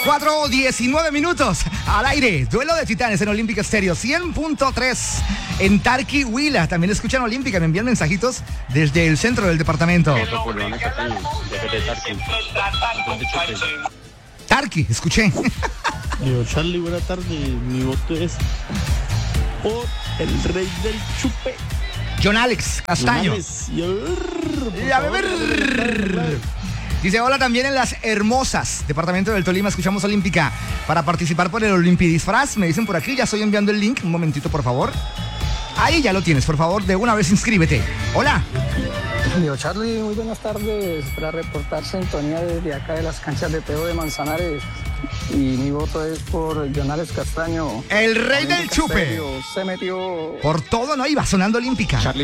4:19 al aire. Duelo de Titanes en Olímpica Estéreo 100.3 en Tarqui, Huila. También escuchan Olímpica, me envían mensajitos desde el centro del departamento. Tarqui, escuché. Yo, Charlie, buena tarde. Mi voto es por el rey del chupe. John Alex Castaño. Y a beber. Dice, hola también en Las Hermosas, departamento del Tolima, escuchamos Olímpica. Para participar por el Olimpidisfraz, me dicen por aquí, ya estoy enviando el link, un momentito por favor. Ahí ya lo tienes, por favor, de una vez inscríbete. Hola. Yo, Charlie, muy buenas tardes, para reportar sintonía desde acá de las canchas de Teo de Manzanares. Y mi voto es por Jonales Castaño. El rey del chupe. Se metió. Por todo no iba sonando Olímpica. Charlie.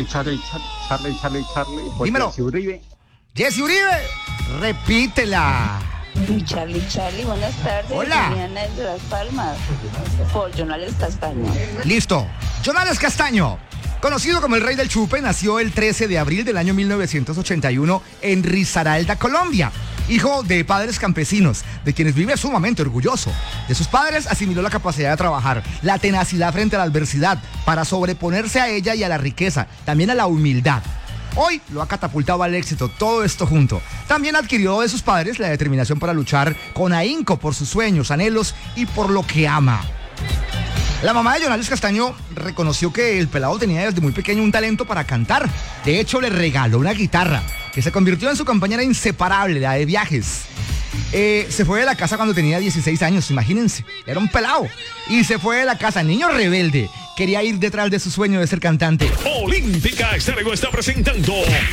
Dímelo. Jessy Uribe, repítela. Charlie, buenas tardes. Hola. Diana de Las Palmas, por Jonales Castaño. Listo. Jonales Castaño, conocido como el rey del chupe, nació el 13 de abril del año 1981 en Risaralda, Colombia. Hijo de padres campesinos, de quienes vive sumamente orgulloso. De sus padres asimiló la capacidad de trabajar, la tenacidad frente a la adversidad, para sobreponerse a ella y a la riqueza, también a la humildad. Hoy lo ha catapultado al éxito, todo esto junto. También adquirió de sus padres la determinación para luchar con ahínco por sus sueños, anhelos y por lo que ama. La mamá de Jonales Castaño reconoció que el pelado tenía desde muy pequeño un talento para cantar. De hecho, le regaló una guitarra que se convirtió en su compañera inseparable, la de viajes. Se fue de la casa cuando tenía 16 años, imagínense, era un pelado. Y se fue de la casa, niño rebelde, quería ir detrás de su sueño de ser cantante. Olímpica Estéreo está presentando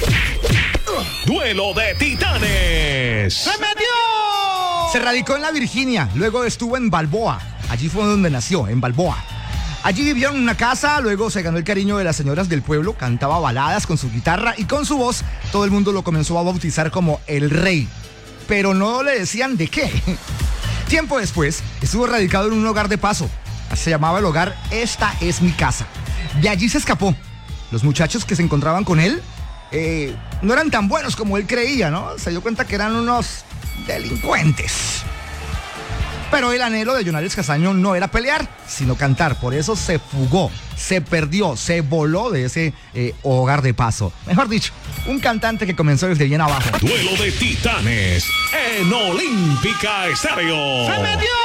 Duelo de Titanes. ¡Se metió! Se radicó en la Virginia, luego estuvo en Balboa. Allí fue donde nació, en Balboa. Allí vivió en una casa, luego se ganó el cariño de las señoras del pueblo, cantaba baladas con su guitarra y con su voz todo el mundo lo comenzó a bautizar como el rey. Pero no le decían de qué. Tiempo después, estuvo radicado en un hogar de paso. Se llamaba el hogar Esta es mi casa. De allí se escapó. Los muchachos que se encontraban con él no eran tan buenos como él creía, ¿no? Se dio cuenta que eran unos delincuentes. Pero el anhelo de Jonales Castaño no era pelear, sino cantar. Por eso se fugó, se perdió, se voló de ese hogar de paso. Mejor dicho, un cantante que comenzó desde bien abajo. Duelo de Titanes en Olímpica Estéreo. ¡Se metió!